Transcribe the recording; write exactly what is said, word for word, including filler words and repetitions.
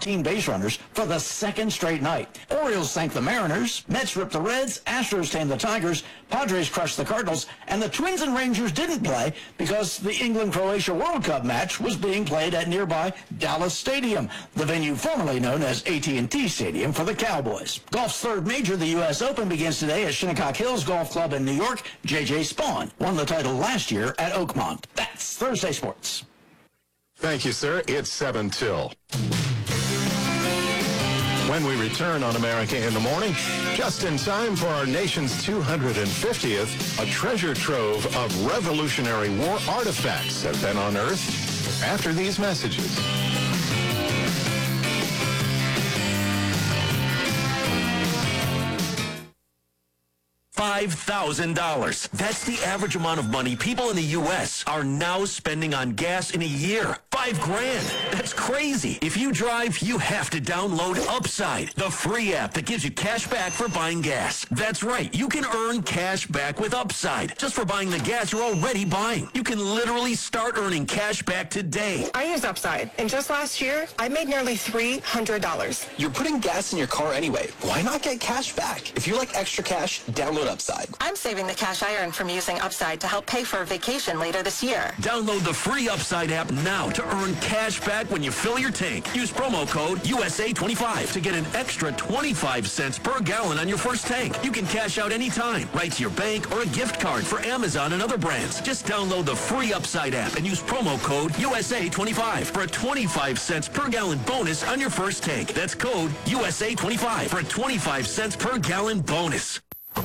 thirteen base runners for the second straight night. Orioles sank the Mariners, Mets ripped the Reds, Astros tamed the Tigers, Padres crushed the Cardinals, and the Twins and Rangers didn't play because the England-Croatia World Cup match was being played at nearby Dallas Stadium, the venue formerly known as A T and T Stadium for the Cowboys. Golf's third major, the U S Open, begins today at Shinnecock Hills Golf Club in New York. J J Spawn won the title last year at Oakmont. That's Thursday Sports. Thank you, sir. It's seven till. When we return on America in the Morning, just in time for our nation's two hundred fiftieth, a treasure trove of Revolutionary War artifacts have been unearthed after these messages. five thousand dollars. That's the average amount of money people in the U S are now spending on gas in a year. Five grand. That's crazy. If you drive, you have to download Upside, the free app that gives you cash back for buying gas. That's right. You can earn cash back with Upside just for buying the gas you're already buying. You can literally start earning cash back today. I use Upside, and just last year, I made nearly three hundred dollars. You're putting gas in your car anyway. Why not get cash back? If you like extra cash, download Upside. I'm saving the cash I earn from using Upside to help pay for a vacation later this year. Download the free Upside app now to earn cash back when you fill your tank. Use promo code U S A twenty-five to get an extra twenty-five cents per gallon on your first tank. You can cash out anytime, right to your bank or a gift card for Amazon and other brands. Just download the free Upside app and use promo code U S A twenty-five for a twenty-five cents per gallon bonus on your first tank. That's code U S A twenty-five for a twenty-five cents per gallon bonus.